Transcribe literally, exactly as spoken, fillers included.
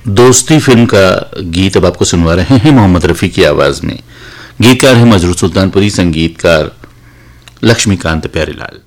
दोस्ती फिल्म का गीत अब आपको सुनवा रहे हैं मोहम्मद रफी की आवाज में। गीतकार है मजरूर सुल्तानपुरी, संगीतकार लक्ष्मीकांत प्यारेलाल।